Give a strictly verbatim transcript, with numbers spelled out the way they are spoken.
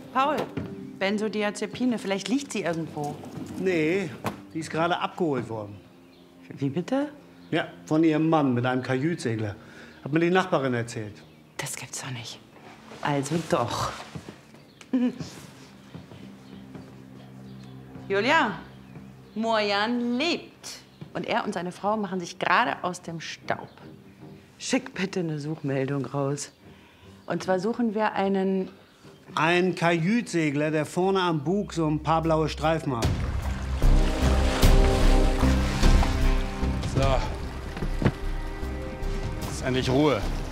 Paul, Benzodiazepine, vielleicht liegt sie irgendwo. Nee, die ist gerade abgeholt worden. Wie bitte? Ja, von ihrem Mann mit einem Kajütsegler. Hat mir die Nachbarin erzählt. Das gibt's doch nicht. Also doch. Julia, Morjan lebt. Und er und seine Frau machen sich gerade aus dem Staub. Schick bitte eine Suchmeldung raus. Und zwar suchen wir einen... Ein Kajütsegler, der vorne am Bug so ein paar blaue Streifen hat. So. Jetzt ist endlich Ruhe.